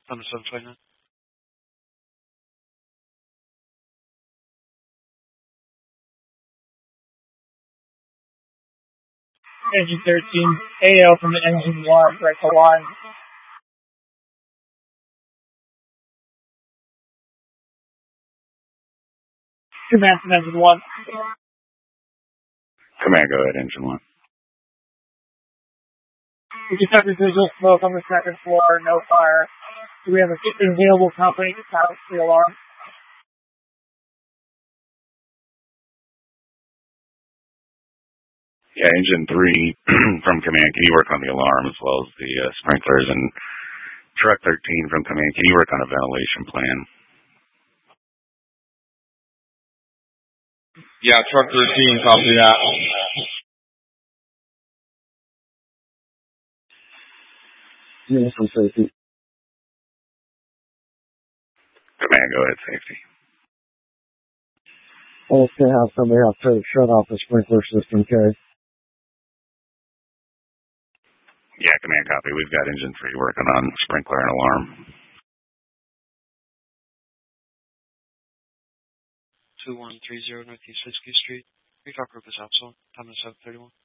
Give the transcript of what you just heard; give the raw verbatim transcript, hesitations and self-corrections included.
Thunder seven twenty-nine. Engine thirteen, A O from the engine one, break the line. Command from engine one. Command, go ahead, engine one. We just have visual smoke on the second floor, no fire. Do we have a available company to silence the alarm? Yeah, engine three from command, can you work on the alarm as well as the uh, sprinklers? And truck thirteen from command, can you work on a ventilation plan? Yeah, truck thirteen, copy that. Unit from safety. Command, go ahead, safety. Almost gonna have somebody have to shut off the sprinkler system, Kerry. Yeah, command, copy. We've got engine three working on sprinkler and alarm. two one three zero Northeast Whiskey Street. Recall group is Absol. Time is seven thirty-one.